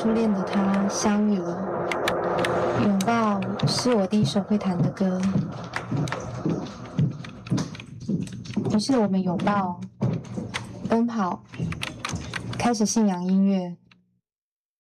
初恋的他相遇了。拥抱是我第一首会弹的歌，于是我们拥抱、奔跑，开始信仰音乐。